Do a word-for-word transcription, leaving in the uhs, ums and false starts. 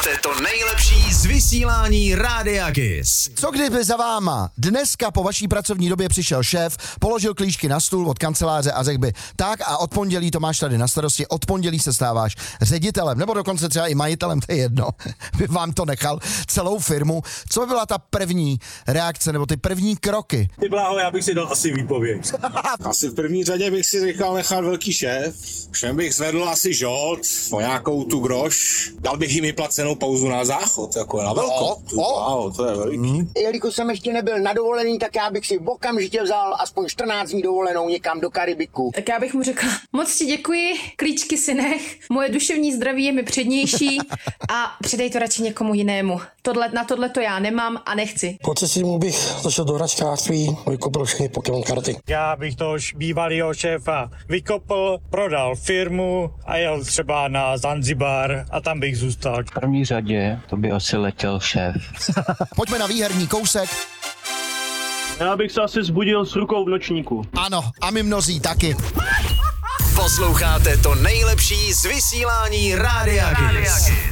To nejlepší z vysílání Rádia Kiss. Co kdyby za váma dneska po vaší pracovní době přišel šéf, položil klíčky na stůl od kanceláře a řekl by, tak a od pondělí to máš tady na starosti, od pondělí se stáváš ředitelem, nebo dokonce třeba i majitelem, to je jedno, by vám to nechal, celou firmu. Co by byla ta první reakce, nebo ty první kroky? Ty bláho, já bych si dal asi výpověď. Asi v první řadě bych si říkal nechat velký šéf, všem bych zvedl asi žolt, o nějakou tu groš, dal bych jim i placenou pauzu na záchod, jako na velkou. Wow, to je veliký. Jelikož jsem ještě nebyl na dovolený, tak já bych si okamžitě vzal aspoň čtrnáct dní dovolenou někam do Karibiku. Tak já bych mu řekla, moc ti děkuji, klíčky si nech, moje duševní zdraví je mi přednější a předej to radši někomu jinému. Tohle, na tohle to já nemám a nechci. Po cestě bych zašel do hračkářství, vykoupil všechny Pokémon karty. Já bych toho bývalého šéfa vykopl, prodal firmu a jel třeba na Zanzibar a tam bych zůstal. V první řadě to by asi letěl šéf. Pojďme na výherní kousek. Já bych se asi zbudil s rukou v nočníku. Ano, a my mnozí taky. Posloucháte to nejlepší z vysílání Rádia Kiss.